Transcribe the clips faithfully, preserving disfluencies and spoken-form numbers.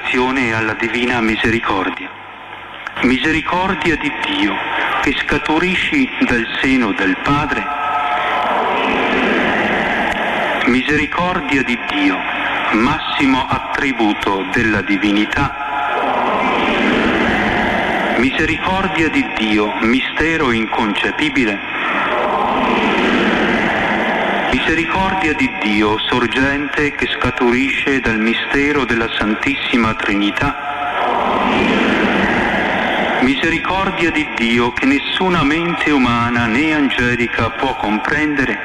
vocazione alla divina misericordia. Misericordia di Dio, che scaturisci dal seno del Padre. Misericordia di Dio, massimo attributo della divinità. Misericordia di Dio, mistero inconcepibile. Misericordia di Dio, sorgente che scaturisce dal mistero della Santissima Trinità. Misericordia di Dio che nessuna mente umana né angelica può comprendere.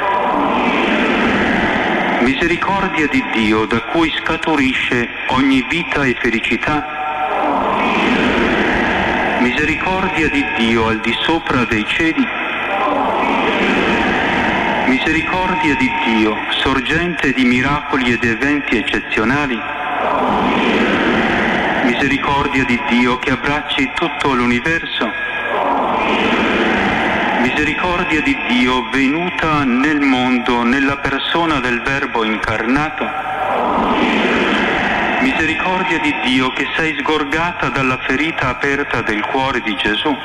Misericordia di Dio da cui scaturisce ogni vita e felicità. Misericordia di Dio al di sopra dei cieli. Misericordia di Dio, sorgente di miracoli ed eventi eccezionali. Misericordia di Dio che abbracci tutto l'universo. Misericordia di Dio venuta nel mondo nella persona del Verbo incarnato. Misericordia di Dio che sei sgorgata dalla ferita aperta del cuore di Gesù.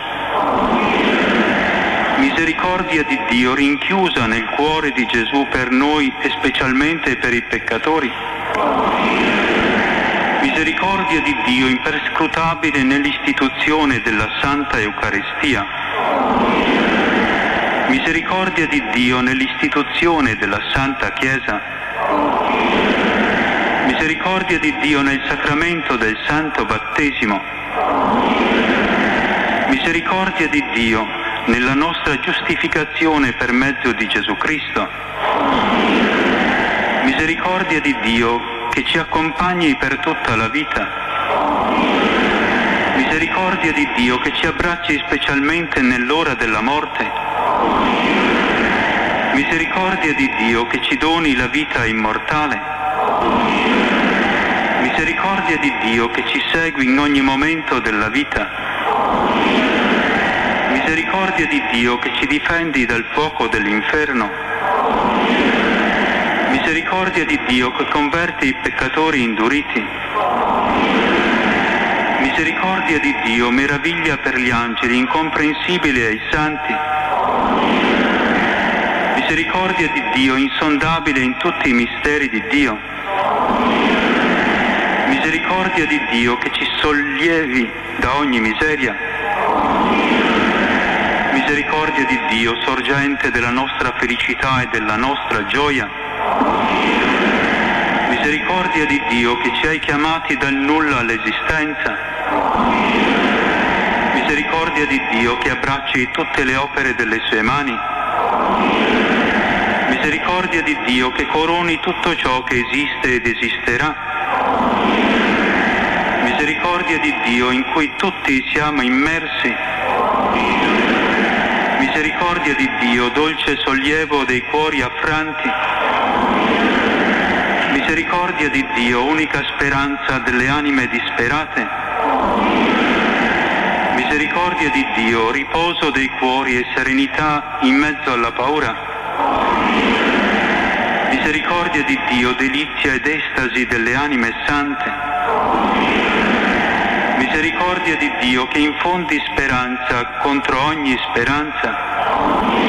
Misericordia di Dio rinchiusa nel cuore di Gesù per noi e specialmente per i peccatori. Misericordia di Dio imperscrutabile nell'istituzione della Santa Eucaristia. Misericordia di Dio nell'istituzione della Santa Chiesa. Misericordia di Dio nel sacramento del Santo Battesimo. Misericordia di Dio nella nostra giustificazione per mezzo di Gesù Cristo. Misericordia di Dio che ci accompagni per tutta la vita. Misericordia di Dio che ci abbracci specialmente nell'ora della morte. Misericordia di Dio che ci doni la vita immortale. Misericordia di Dio che ci segui in ogni momento della vita. Misericordia di Dio che ci difendi dal fuoco dell'inferno. Misericordia di Dio che converte i peccatori induriti. Misericordia di Dio, meraviglia per gli angeli, incomprensibile ai santi. Misericordia di Dio, insondabile in tutti i misteri di Dio. Misericordia di Dio che ci sollievi da ogni miseria. Misericordia di Dio, sorgente della nostra felicità e della nostra gioia. Misericordia di Dio che ci hai chiamati dal nulla all'esistenza. Misericordia di Dio che abbracci tutte le opere delle sue mani. Misericordia di Dio che coroni tutto ciò che esiste ed esisterà. Misericordia di Dio in cui tutti siamo immersi. Misericordia di Dio, dolce sollievo dei cuori affranti. Misericordia di Dio, unica speranza delle anime disperate. Misericordia di Dio, riposo dei cuori e serenità in mezzo alla paura. Misericordia di Dio, delizia ed estasi delle anime sante. Misericordia di Dio che infondi speranza contro ogni speranza.